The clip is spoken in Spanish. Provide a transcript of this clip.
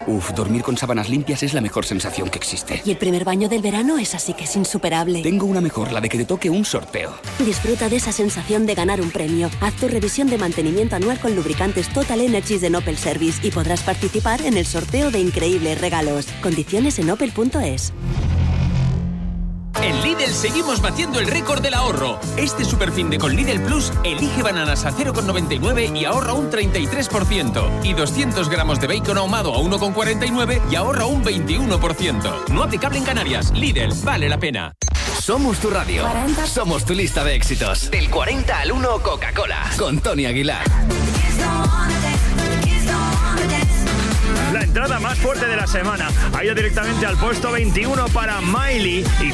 Dormir con sábanas limpias es la mejor sensación que existe. Y el primer baño del verano es así que es insuperable. Tengo una mejor, la de que te toque un sorteo. Disfruta de esa sensación de ganar un premio. Haz tu revisión de mantenimiento anual con lubricantes Total Energies de Opel Service y podrás participar en el sorteo de increíbles regalos. Condiciones en opel.es. En Lidl seguimos batiendo el récord del ahorro. Este superfin de con Lidl Plus, elige bananas a 0,99 y ahorra un 33%. Y 200 gramos de bacon ahumado a 1,49 y ahorra un 21%. No aplicable en Canarias. Lidl, vale la pena. Somos tu radio. 40. Somos tu lista de éxitos. Del 40 al 1 Coca-Cola. Con Tony Aguilar. La entrada más fuerte de la semana ha ido directamente al puesto 21 para Miley y